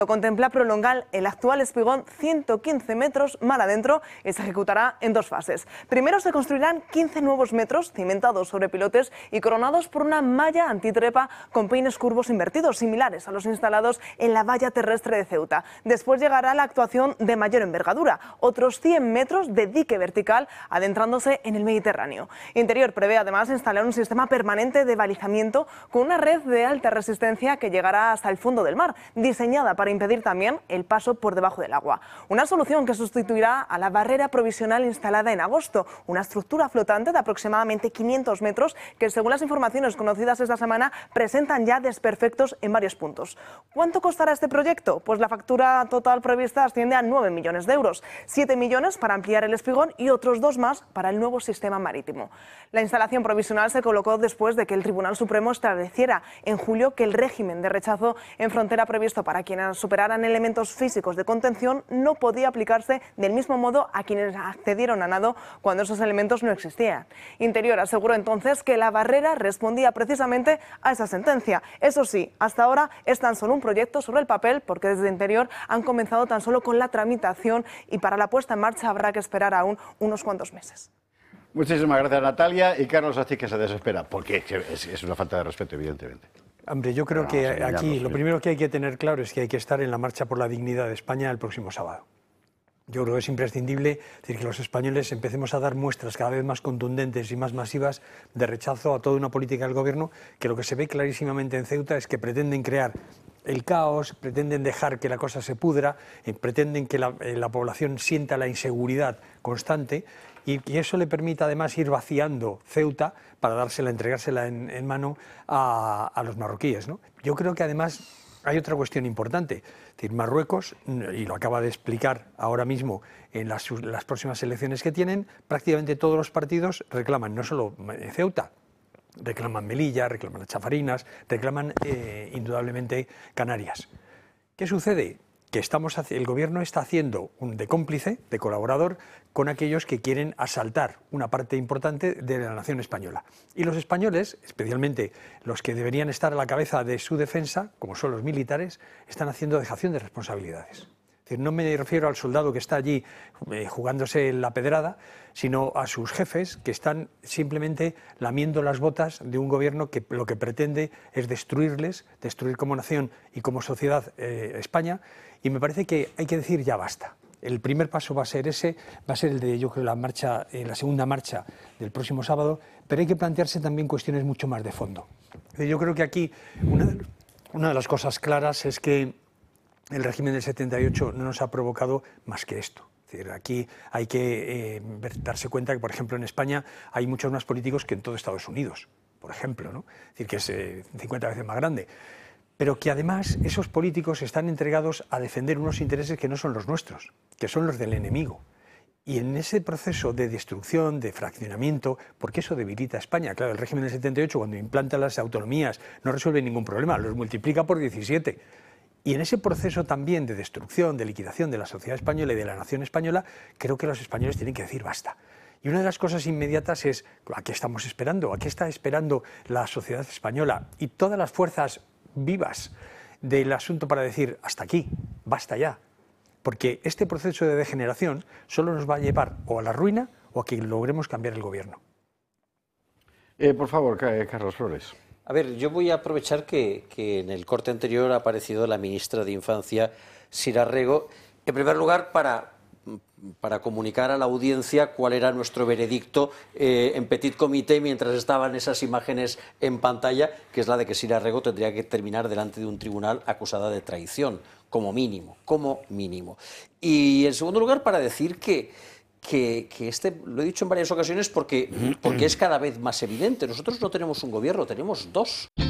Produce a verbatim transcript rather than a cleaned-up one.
Contempla prolongar el actual espigón ciento quince metros mar adentro y se ejecutará en dos fases. Primero se construirán quince nuevos metros cimentados sobre pilotes y coronados por una malla antitrepa con peines curvos invertidos, similares a los instalados en la valla terrestre de Ceuta. Después llegará la actuación de mayor envergadura, otros cien metros de dique vertical adentrándose en el Mediterráneo. Interior prevé además instalar un sistema permanente de balizamiento con una red de alta resistencia que llegará hasta el fondo del mar, diseñada para impedir también el paso por debajo del agua. Una solución que sustituirá a la barrera provisional instalada en agosto, una estructura flotante de aproximadamente quinientos metros que, según las informaciones conocidas esta semana, presentan ya desperfectos en varios puntos. ¿Cuánto costará este proyecto? Pues la factura total prevista asciende a nueve millones de euros, siete millones para ampliar el espigón y otros dos más para el nuevo sistema marítimo. La instalación provisional se colocó después de que el Tribunal Supremo estableciera en julio que el régimen de rechazo en frontera previsto para quienes superaran elementos físicos de contención no podía aplicarse del mismo modo a quienes accedieron a nado cuando esos elementos no existían. Interior aseguró entonces que la barrera respondía precisamente a esa sentencia. Eso sí, hasta ahora es tan solo un proyecto sobre el papel, porque desde Interior han comenzado tan solo con la tramitación y para la puesta en marcha habrá que esperar aún unos cuantos meses. Muchísimas gracias, Natalia. Y Carlos así que se desespera, porque es, es una falta de respeto, evidentemente. Hombre, yo creo no, que no, aquí no, lo primero que hay que tener claro es que hay que estar en la marcha por la dignidad de España el próximo sábado. Yo creo que es imprescindible decir, que los españoles empecemos a dar muestras cada vez más contundentes y más masivas de rechazo a toda una política del Gobierno, que lo que se ve clarísimamente en Ceuta es que pretenden crear el caos, pretenden dejar que la cosa se pudra, eh, pretenden que la, eh, la población sienta la inseguridad constante y, y eso le permite además ir vaciando Ceuta para dársela, entregársela en, en mano a, a los marroquíes, ¿no? Yo creo que además hay otra cuestión importante. Es decir, Marruecos, y lo acaba de explicar ahora mismo en las, las próximas elecciones que tienen, prácticamente todos los partidos reclaman, no solo Ceuta, reclaman Melilla, reclaman las Chafarinas, reclaman eh, indudablemente Canarias. ¿Qué sucede? Que estamos, el Gobierno está haciendo un de cómplice, de colaborador, con aquellos que quieren asaltar una parte importante de la nación española. Y los españoles, especialmente los que deberían estar a la cabeza de su defensa, como son los militares, están haciendo dejación de responsabilidades. Es decir, no me refiero al soldado que está allí eh, jugándose la pedrada, sino a sus jefes que están simplemente lamiendo las botas de un gobierno que lo que pretende es destruirles, destruir como nación y como sociedad eh, España, y me parece que hay que decir ya basta. El primer paso va a ser ese, va a ser el de, yo creo, la marcha, eh, la segunda marcha del próximo sábado, pero hay que plantearse también cuestiones mucho más de fondo. Yo creo que aquí una de, una de las cosas claras es que el régimen del setenta y ocho no nos ha provocado más que esto. Es decir, aquí hay que eh, darse cuenta que, por ejemplo, en España hay muchos más políticos que en todo Estados Unidos, por ejemplo, ¿no? Es decir, que es eh, cincuenta veces más grande. Pero que además esos políticos están entregados a defender unos intereses que no son los nuestros, que son los del enemigo. Y en ese proceso de destrucción, de fraccionamiento, porque eso debilita a España. Claro, el régimen del setenta y ocho, cuando implanta las autonomías, no resuelve ningún problema, los multiplica por diecisiete. Y en ese proceso también de destrucción, de liquidación de la sociedad española y de la nación española, creo que los españoles tienen que decir basta. Y una de las cosas inmediatas es, ¿a qué estamos esperando? ¿A qué está esperando la sociedad española y todas las fuerzas vivas del asunto para decir hasta aquí, basta ya? Porque este proceso de degeneración solo nos va a llevar o a la ruina o a que logremos cambiar el gobierno. Eh, por favor, Carlos Flores. A ver, yo voy a aprovechar que, que en el corte anterior ha aparecido la ministra de Infancia, Sira Rego, en primer lugar para, para comunicar a la audiencia cuál era nuestro veredicto eh, en petit comité mientras estaban esas imágenes en pantalla, que es la de que Sira Rego tendría que terminar delante de un tribunal acusada de traición, como mínimo, como mínimo. Y en segundo lugar para decir que Que, que este, lo he dicho en varias ocasiones porque, porque es cada vez más evidente. Nosotros no tenemos un gobierno, tenemos dos.